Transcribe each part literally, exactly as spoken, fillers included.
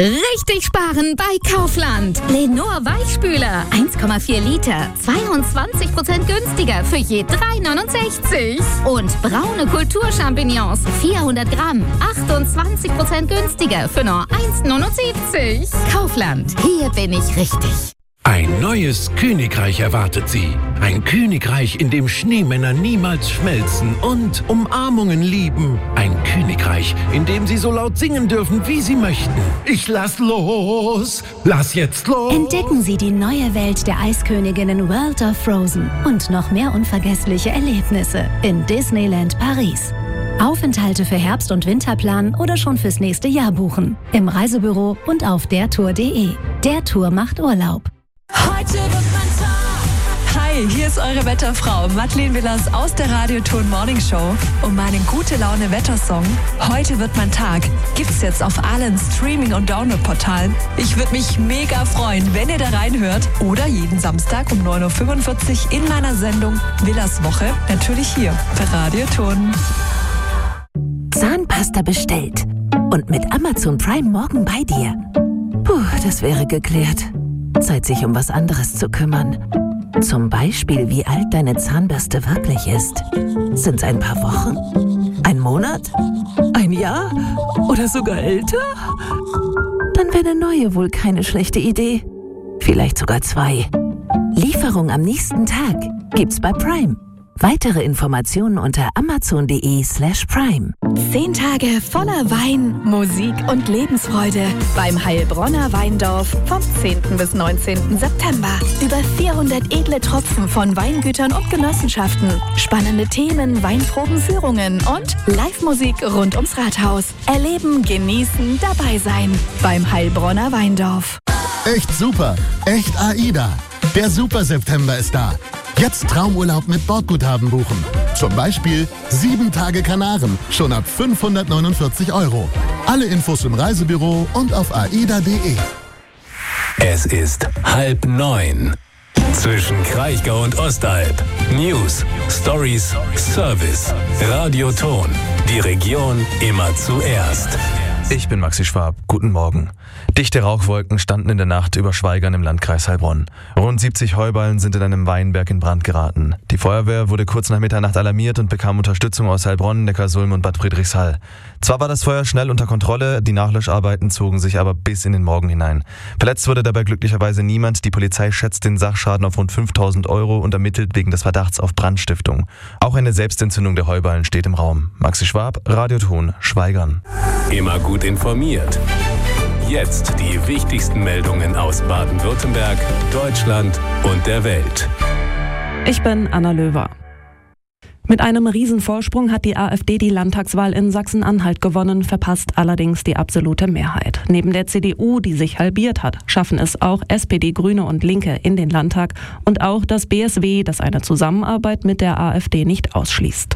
Richtig sparen bei Kaufland. Lenor Weichspüler, eins Komma vier Liter, zweiundzwanzig Prozent günstiger für je drei neunundsechzig. Und braune Kulturchampignons, vierhundert Gramm, achtundzwanzig Prozent günstiger für nur eins neunundsiebzig. Kaufland, hier bin ich richtig. Ein neues Königreich erwartet Sie. Ein Königreich, in dem Schneemänner niemals schmelzen und Umarmungen lieben. Ein Königreich, in dem Sie so laut singen dürfen, wie Sie möchten. Ich lass los, lass jetzt los. Entdecken Sie die neue Welt der Eisköniginnen World of Frozen und noch mehr unvergessliche Erlebnisse in Disneyland Paris. Aufenthalte für Herbst- und Winterplan oder schon fürs nächste Jahr buchen. Im Reisebüro und auf dertour punkt de. Der Tour macht Urlaub. Heute wird mein Tag. Hi, hier ist eure Wetterfrau Madeleine Willers aus der Radioton Morning Show und meinen Gute-Laune-Wettersong Heute wird mein Tag gibt's jetzt auf allen Streaming- und Download-Portalen. Ich würde mich mega freuen, wenn ihr da reinhört oder jeden Samstag um neun Uhr fünfundvierzig in meiner Sendung Willers Woche, natürlich hier bei Radioton. Zahnpasta bestellt und mit Amazon Prime morgen bei dir. Puh, das wäre geklärt. Zeit, sich um was anderes zu kümmern. Zum Beispiel, wie alt deine Zahnbürste wirklich ist. Sind's ein paar Wochen? Ein Monat? Ein Jahr? Oder sogar älter? Dann wäre eine neue wohl keine schlechte Idee. Vielleicht sogar zwei. Lieferung am nächsten Tag gibt's bei Prime. Weitere Informationen unter amazon.de slash prime. Zehn Tage voller Wein, Musik und Lebensfreude beim Heilbronner Weindorf vom zehnten bis neunzehnten September. Über vierhundert edle Tropfen von Weingütern und Genossenschaften, spannende Themen, Weinprobenführungen und Live-Musik rund ums Rathaus. Erleben, genießen, dabei sein beim Heilbronner Weindorf. Echt super, echt AIDA. Der Super September ist da. Jetzt Traumurlaub mit Bordguthaben buchen. Zum Beispiel sieben Tage Kanaren, schon ab fünfhundertneunundvierzig Euro. Alle Infos im Reisebüro und auf aida punkt de. Es ist halb neun. Zwischen Kraichgau und Ostalb. News, Stories, Service. Radioton. Die Region immer zuerst. Ich bin Maxi Schwab. Guten Morgen. Dichte Rauchwolken standen in der Nacht über Schwaigern im Landkreis Heilbronn. Rund siebzig Heuballen sind in einem Weinberg in Brand geraten. Die Feuerwehr wurde kurz nach Mitternacht alarmiert und bekam Unterstützung aus Heilbronn, Neckarsulm und Bad Friedrichshall. Zwar war das Feuer schnell unter Kontrolle, die Nachlöscharbeiten zogen sich aber bis in den Morgen hinein. Verletzt wurde dabei glücklicherweise niemand. Die Polizei schätzt den Sachschaden auf rund fünftausend Euro und ermittelt wegen des Verdachts auf Brandstiftung. Auch eine Selbstentzündung der Heuballen steht im Raum. Maxi Schwab, Radioton, Schwaigern. Immer gut informiert. Jetzt die wichtigsten Meldungen aus Baden-Württemberg, Deutschland und der Welt. Ich bin Anna Löwer. Mit einem Riesenvorsprung hat die AfD die Landtagswahl in Sachsen-Anhalt gewonnen, verpasst allerdings die absolute Mehrheit. Neben der C D U, die sich halbiert hat, schaffen es auch S P D, Grüne und Linke in den Landtag und auch das B S W, das eine Zusammenarbeit mit der AfD nicht ausschließt.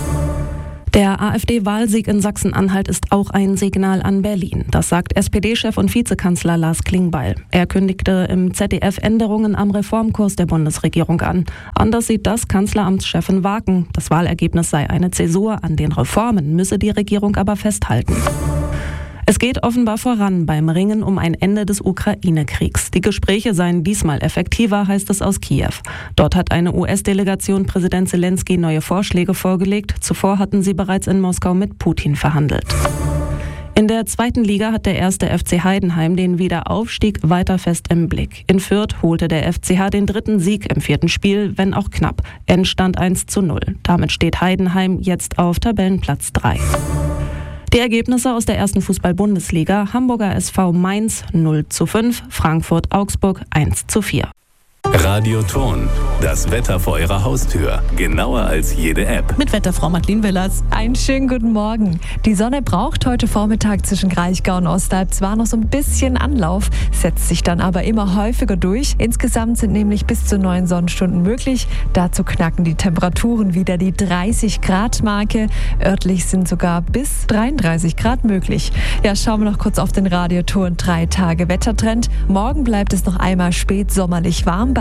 Der AfD-Wahlsieg in Sachsen-Anhalt ist auch ein Signal an Berlin. Das sagt S P D-Chef und Vizekanzler Lars Klingbeil. Er kündigte im Z D F Änderungen am Reformkurs der Bundesregierung an. Anders sieht das Kanzleramtschefin Wagen. Das Wahlergebnis sei eine Zäsur, an den Reformen müsse die Regierung aber festhalten. Es geht offenbar voran beim Ringen um ein Ende des Ukraine-Kriegs. Die Gespräche seien diesmal effektiver, heißt es aus Kiew. Dort hat eine U S-Delegation Präsident Zelensky neue Vorschläge vorgelegt. Zuvor hatten sie bereits in Moskau mit Putin verhandelt. In der zweiten Liga hat der erste F C Heidenheim den Wiederaufstieg weiter fest im Blick. In Fürth holte der F C H den dritten Sieg im vierten Spiel, wenn auch knapp. Endstand eins zu null. Damit steht Heidenheim jetzt auf Tabellenplatz drei. Die Ergebnisse aus der ersten Fußball-Bundesliga: Hamburger S V Mainz null zu fünf, Frankfurt-Augsburg eins zu vier. Radioton, das Wetter vor Ihrer Haustür, genauer als jede App. Mit Wetterfrau Madeleine Willers. Einen schönen guten Morgen. Die Sonne braucht heute Vormittag zwischen Kraichgau und Ostalb zwar noch so ein bisschen Anlauf, setzt sich dann aber immer häufiger durch. Insgesamt sind nämlich bis zu neun Sonnenstunden möglich. Dazu knacken die Temperaturen wieder die dreißig Grad Marke. Örtlich sind sogar bis dreiunddreißig Grad möglich. Ja, schauen wir noch kurz auf den Radioton drei Tage Wettertrend. Morgen bleibt es noch einmal spät sommerlich warm bei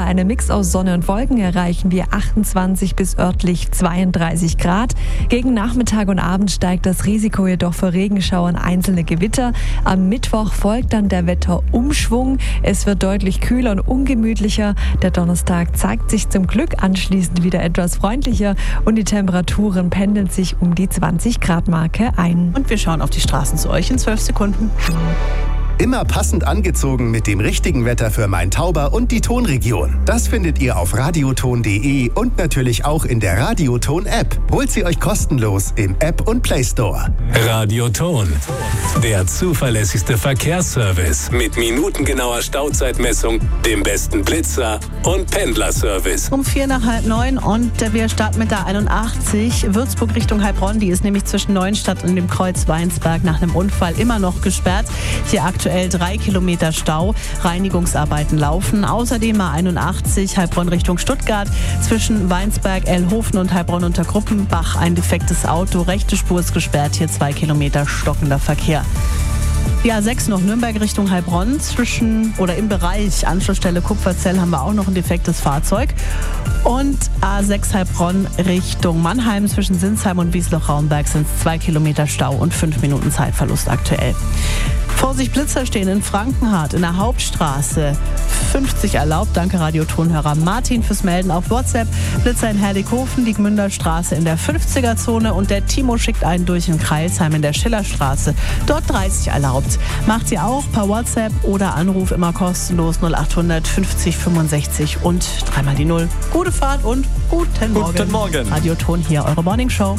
einem Mix aus Sonne und Wolken erreichen wir achtundzwanzig bis örtlich zweiunddreißig Grad. Gegen Nachmittag und Abend steigt das Risiko jedoch für Regenschauer und einzelne Gewitter. Am Mittwoch folgt dann der Wetterumschwung. Es wird deutlich kühler und ungemütlicher. Der Donnerstag zeigt sich zum Glück anschließend wieder etwas freundlicher und die Temperaturen pendeln sich um die zwanzig Grad Marke ein. Und wir schauen auf die Straßen zu euch in zwölf Sekunden. Immer passend angezogen mit dem richtigen Wetter für Main-Tauber und die Tonregion. Das findet ihr auf radioton punkt de und natürlich auch in der Radioton-App. Holt sie euch kostenlos im App und Play Store. Radioton, der zuverlässigste Verkehrsservice mit minutengenauer Stauzeitmessung, dem besten Blitzer und Pendlerservice. Um vier nach halb neun und wir starten mit der einundachtzig. Würzburg Richtung Heilbronn, die ist nämlich zwischen Neuenstadt und dem Kreuz Weinsberg nach einem Unfall immer noch gesperrt. Hier aktuell drei Kilometer Stau. Reinigungsarbeiten laufen. Außerdem A einundachtzig Heilbronn Richtung Stuttgart. Zwischen Weinsberg, Elhofen und Heilbronn unter Gruppenbach ein defektes Auto. Rechte Spur ist gesperrt. Hier zwei Kilometer stockender Verkehr. Die A sechs noch Nürnberg Richtung Heilbronn. Zwischen oder im Bereich Anschlussstelle Kupferzell haben wir auch noch ein defektes Fahrzeug. Und A sechs Heilbronn Richtung Mannheim. Zwischen Sinsheim und Wiesloch-Raumberg sind es zwei Kilometer Stau und fünf Minuten Zeitverlust aktuell. Vorsicht, Blitzer stehen in Frankenhardt in der Hauptstraße. fünfzig erlaubt. Danke Radiotonhörer Martin fürs Melden auf WhatsApp. Blitzer in Herlighofen, die Gmünderstraße in der fünfziger-Zone und der Timo schickt einen durch in Kreilsheim in der Schillerstraße. Dort dreißig erlaubt. Macht sie auch per WhatsApp oder Anruf immer kostenlos null achthundert fünfzig fünfundsechzig und dreimal die Null. Gute Fahrt und guten Morgen. Guten Morgen. Radioton hier, eure Morningshow.